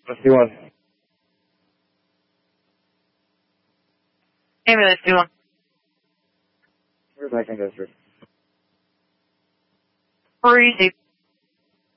Let's do one. Amy, let's do one. Where's my thing goes through? Freezy.